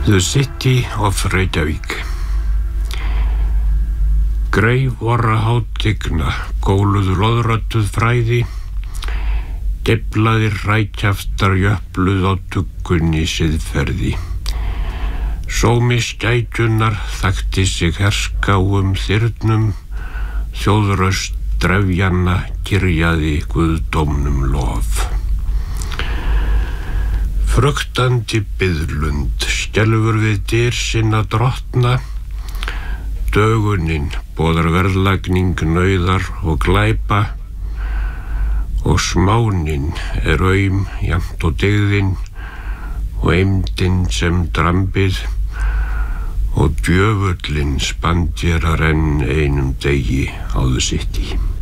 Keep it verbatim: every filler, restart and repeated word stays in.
The City of Reykjavík. Grey vorra hátigna, góluð loðröttuð fræði, deplaðir rækjaftar jöfluð á tuggunni siðferði. Sómi skætunnar þakti sig herskáum þyrnum, þjóðröst drefjanna kyrjaði guðdómnum lof. Fruktandi biðlund skelfur við dyr sinna drottna, dögunin boðar verðlagning nauðar og glæpa, og smánin er aum jafnt og dygðin, og eymdin sem drambið, og djöfullin spandérar enn einum degi á The City.